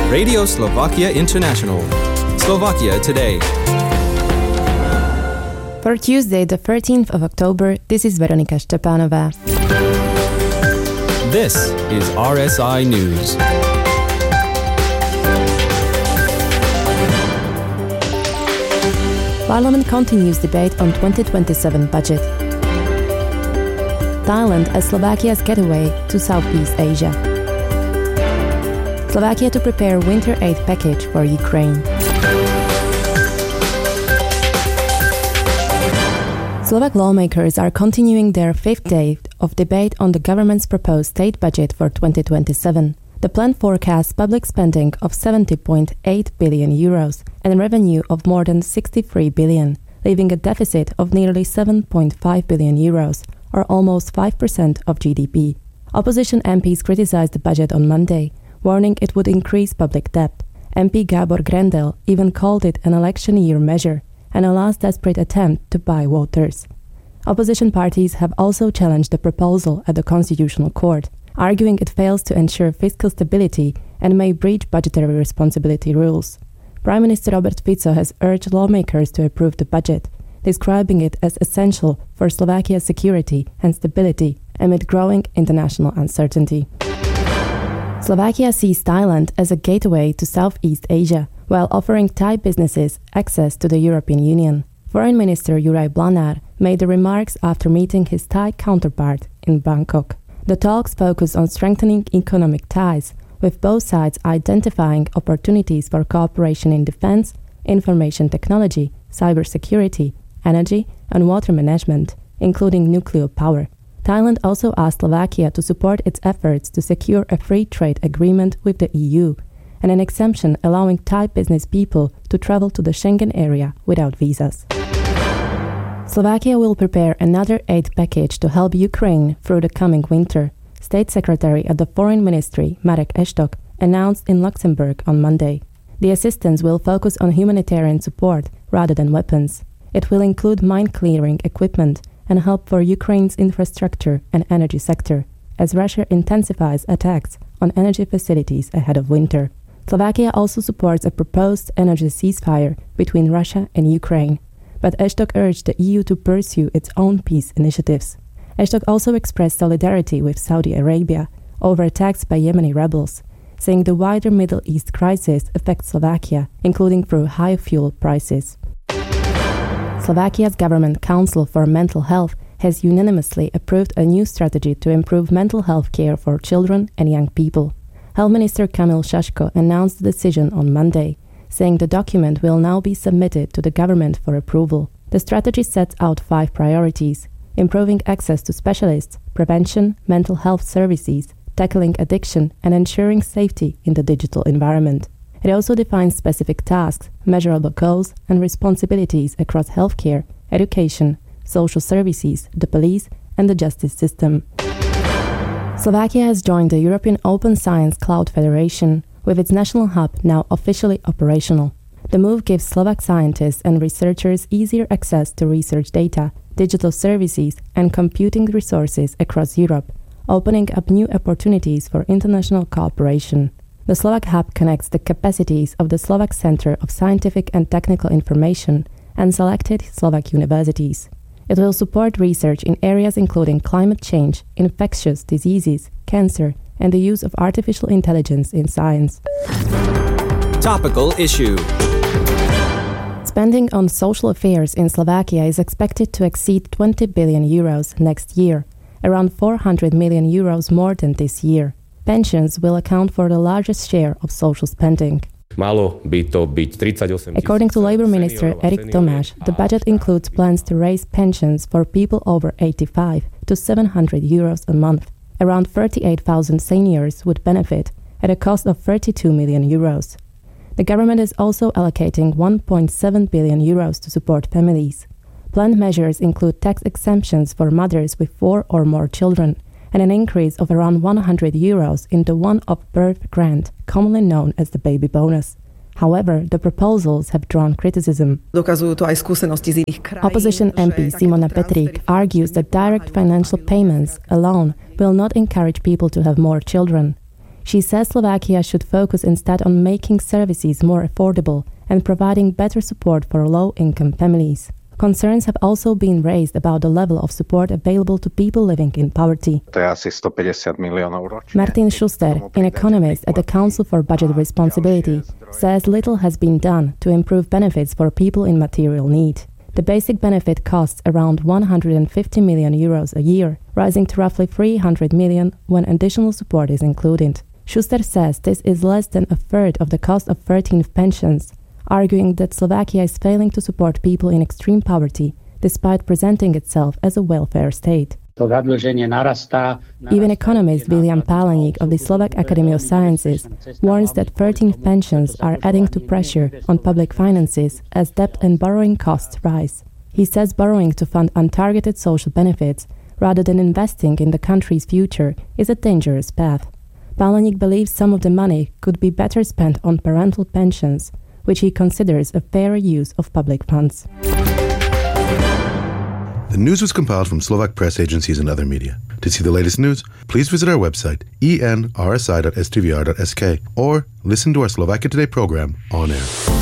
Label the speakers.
Speaker 1: Radio Slovakia International. Slovakia Today.
Speaker 2: For Tuesday, the 13th of October, this is Veronika Štepanová.
Speaker 1: This is RSI News.
Speaker 2: Parliament continues debate on 2027 budget. Thailand as Slovakia's getaway to Southeast Asia. Slovakia to prepare winter aid package for Ukraine. Slovak lawmakers are continuing their fifth day of debate on the government's proposed state budget for 2027. The plan forecasts public spending of 70.8 billion euros and revenue of more than 63 billion, leaving a deficit of nearly 7.5 billion euros, or almost 5% of GDP. Opposition MPs criticized the budget on Monday, warning it would increase public debt. MP Gábor Grendel even called it an election year measure and a last desperate attempt to buy voters. Opposition parties have also challenged the proposal at the Constitutional Court, arguing it fails to ensure fiscal stability and may breach budgetary responsibility rules. Prime Minister Robert Fico has urged lawmakers to approve the budget, describing it as essential for Slovakia's security and stability amid growing international uncertainty. Slovakia sees Thailand as a gateway to Southeast Asia, while offering Thai businesses access to the European Union. Foreign Minister Juraj Blanár made the remarks after meeting his Thai counterpart in Bangkok. The talks focus on strengthening economic ties, with both sides identifying opportunities for cooperation in defense, information technology, cybersecurity, energy, and water management, including nuclear power. Thailand also asked Slovakia to support its efforts to secure a free trade agreement with the EU and an exemption allowing Thai business people to travel to the Schengen area without visas. Slovakia will prepare another aid package to help Ukraine through the coming winter, State Secretary at the Foreign Ministry, Marek Eštok, announced in Luxembourg on Monday. The assistance will focus on humanitarian support rather than weapons. It will include mine-clearing equipment and help for Ukraine's infrastructure and energy sector, as Russia intensifies attacks on energy facilities ahead of winter. Slovakia also supports a proposed energy ceasefire between Russia and Ukraine, but Eštok urged the EU to pursue its own peace initiatives. Eštok also expressed solidarity with Saudi Arabia over attacks by Yemeni rebels, saying the wider Middle East crisis affects Slovakia, including through high fuel prices. Slovakia's Government Council for Mental Health has unanimously approved a new strategy to improve mental health care for children and young people. Health Minister Kamil Šaško announced the decision on Monday, saying the document will now be submitted to the government for approval. The strategy sets out 5 priorities: improving access to specialists, prevention, mental health services, tackling addiction, and ensuring safety in the digital environment. It also defines specific tasks, measurable goals, and responsibilities across healthcare, education, social services, the police, and the justice system. Slovakia has joined the European Open Science Cloud Federation, with its national hub now officially operational. The move gives Slovak scientists and researchers easier access to research data, digital services, and computing resources across Europe, opening up new opportunities for international cooperation. The Slovak hub connects the capacities of the Slovak Center of Scientific and Technical Information and selected Slovak universities. It will support research in areas including climate change, infectious diseases, cancer, and the use of artificial intelligence in science.
Speaker 1: Topical issue.
Speaker 2: Spending on social affairs in Slovakia is expected to exceed 20 billion euros next year, around 400 million euros more than this year. Pensions will account for the largest share of social spending. According to Labour Minister Erik Tomáš, the budget includes plans to raise pensions for people over 85 to 700 euros a month. Around 38,000 seniors would benefit at a cost of 32 million euros. The government is also allocating 1.7 billion euros to support families. Planned measures include tax exemptions for mothers with 4 or more children, and an increase of around 100 euros in the one-off birth grant, commonly known as the baby bonus. However, the proposals have drawn criticism. Opposition MP Simona Petrík argues that direct financial payments alone will not encourage people to have more children. She says Slovakia should focus instead on making services more affordable and providing better support for low-income families. Concerns have also been raised about the level of support available to people living in poverty. Martin Schuster, an economist at the Council for Budget Responsibility, says little has been done to improve benefits for people in material need. The basic benefit costs around 150 million euros a year, rising to roughly 300 million when additional support is included. Schuster says this is less than a third of the cost of 13th pensions, arguing that Slovakia is failing to support people in extreme poverty, despite presenting itself as a welfare state. Even economist William Páleník of the Slovak Academy of Sciences warns that 13th pensions are adding to pressure on public finances as debt and borrowing costs rise. He says borrowing to fund untargeted social benefits, rather than investing in the country's future, is a dangerous path. Páleník believes some of the money could be better spent on parental pensions, which he considers a fairer use of public funds.
Speaker 3: The news was compiled from Slovak press agencies and other media. To see the latest news, please visit our website enrsi.stvr.sk or listen to our Slovakia Today program on air.